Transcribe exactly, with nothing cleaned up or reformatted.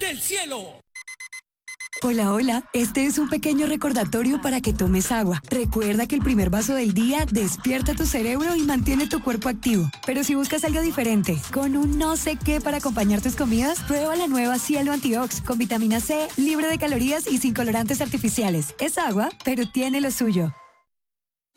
del cielo! Hola, hola. Este es un pequeño recordatorio para que tomes agua. Recuerda que el primer vaso del día despierta tu cerebro y mantiene tu cuerpo activo. Pero si buscas algo diferente, con un no sé qué para acompañar tus comidas, prueba la nueva Cielo Antiox con vitamina C, libre de calorías y sin colorantes artificiales. Es agua, pero tiene lo suyo.